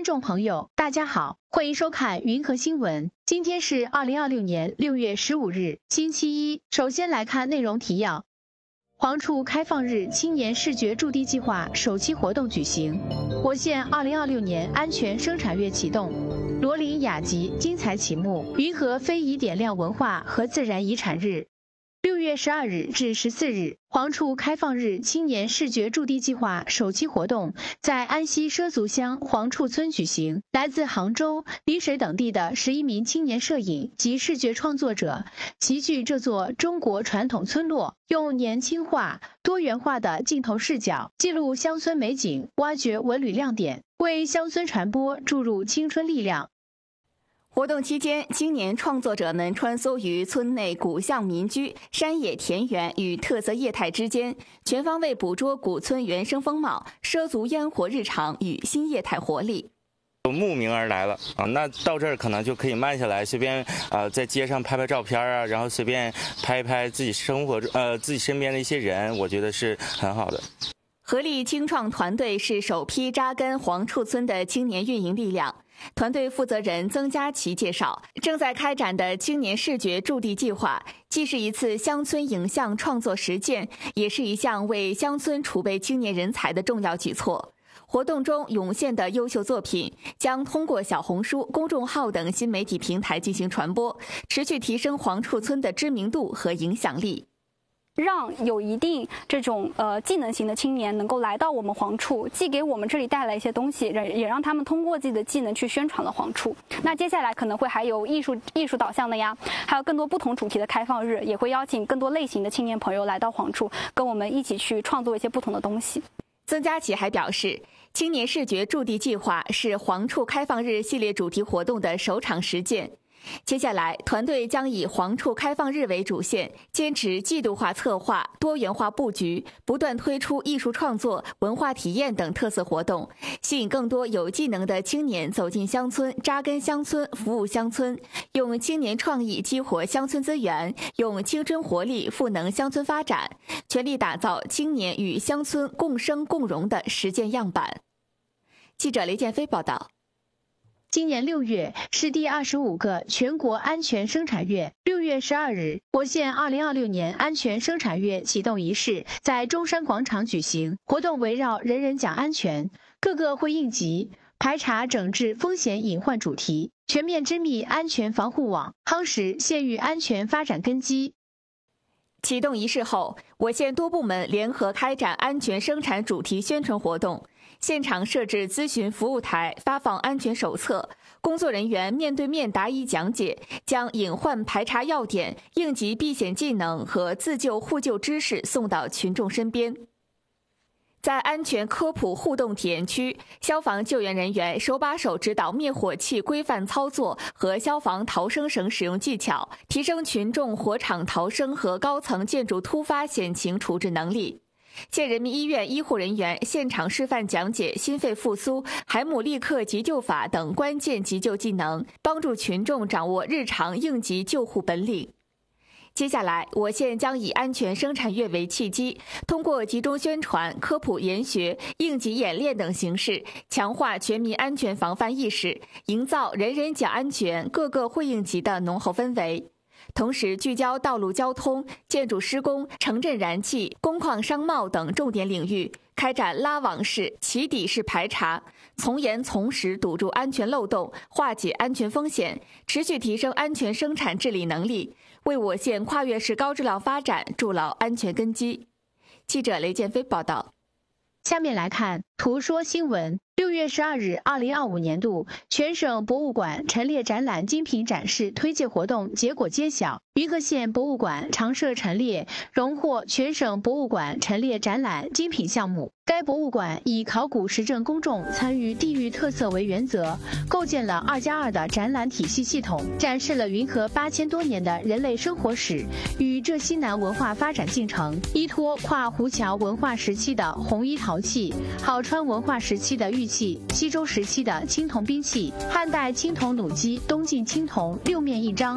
观众朋友，大家好，欢迎收看云和新闻。今天是2026年6月15日，星期一。首先来看内容提要。黄处开放日青年视觉驻地计划首期活动举行。我县2026年安全生产月启动。罗林雅集精彩启幕。云和非遗点亮文化和自然遗产日。6月12日至14日，黄处开放日青年视觉驻地计划首期活动在安溪畲族乡黄处村举行。来自杭州、丽水等地的11名青年摄影及视觉创作者齐聚这座中国传统村落，用年轻化、多元化的镜头视角记录乡村美景，挖掘文旅亮点，为乡村传播注入青春力量。 活动期间，青年创作者们穿梭于村内古巷民居、山野田园与特色业态之间，全方位捕捉古村原生风貌、畲族烟火日常与新业态活力。 慕名而来了啊，那到这儿可能就可以慢下来，随便在街上拍拍照片啊，然后随便拍一拍自己自己身边的一些人，我觉得是很好的。 合力青创团队是首批扎根黄处村的青年运营力量。团队负责人曾佳琪介绍，正在开展的青年视觉驻地计划，既是一次乡村影像创作实践，也是一项为乡村储备青年人才的重要举措。活动中涌现的优秀作品将通过小红书、公众号等新媒体平台进行传播，持续提升黄处村的知名度和影响力。 让有一定这种技能型的青年能够来到我们黄处，既给我们这里带来一些东西，也让他们通过自己的技能去宣传了黄处。那接下来可能会还有艺术导向的呀，还有更多不同主题的开放日，也会邀请更多类型的青年朋友来到黄处，跟我们一起去创作一些不同的东西。 曾佳琪还表示，青年视觉驻地计划是黄处开放日系列主题活动的首场实践。接下来，团队将以黄处开放日为主线，坚持季度化策划、多元化布局，不断推出艺术创作、文化体验等特色活动，吸引更多有技能的青年走进乡村、扎根乡村、服务乡村，用青年创意激活乡村资源，用青春活力赋能乡村发展，全力打造青年与乡村共生共荣的实践样板。记者雷建飞报道。 今年6月是第25个全国安全生产月。6月12日，我县2026年安全生产月启动仪式在中山广场举行。活动围绕人人讲安全，各个会应急、排查整治风险隐患主题，全面织密安全防护网，夯实县域安全发展根基。 启动仪式后，我县多部门联合开展安全生产主题宣传活动，现场设置咨询服务台，发放安全手册，工作人员面对面答疑讲解，将隐患排查要点、应急避险技能和自救互救知识送到群众身边。在安全科普互动体验区，消防救援人员手把手指导灭火器规范操作和消防逃生绳使用技巧，提升群众火场逃生和高层建筑突发险情处置能力。县人民医院医护人员现场示范讲解心肺复苏、海姆立克急救法等关键急救技能，帮助群众掌握日常应急救护本领。接下来，我县将以安全生产月为契机，通过集中宣传、科普研学、应急演练等形式，强化全民安全防范意识，营造人人讲安全、个个会应急的浓厚氛围。同时聚焦道路交通、建筑施工、城镇燃气、工矿商贸等重点领域，开展拉网式、起底式排查，从严从实堵住安全漏洞，化解安全风险，持续提升安全生产治理能力，为我县跨越式高质量发展筑牢安全根基。记者雷建飞报道。 下面来看图说新闻。6月12日，2025年度全省博物馆陈列展览精品展示推介活动结果揭晓。云和县博物馆常设陈列荣获全省博物馆陈列展览精品项目。该博物馆以考古实证公众参与地域特色为原则，构建了2+2的展览体系系统，展示了云和8000多年的人类生活史与浙西南文化发展进程，依托跨湖桥文化时期的红衣陶器、好川文化时期的玉器、西周时期的青铜兵器、汉代青铜弩机、东晋青铜6面一张、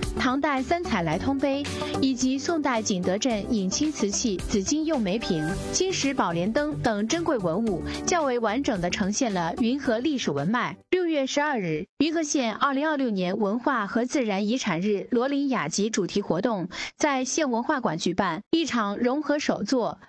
唐代三彩来通杯，以及宋代景德镇引青瓷器、紫金釉梅瓶、金石宝莲灯等珍贵文物，较为完整地呈现了云和历史文脉。6月12日，云和县2026年文化和自然遗产日罗林雅集主题活动在县文化馆举办一场融合手作、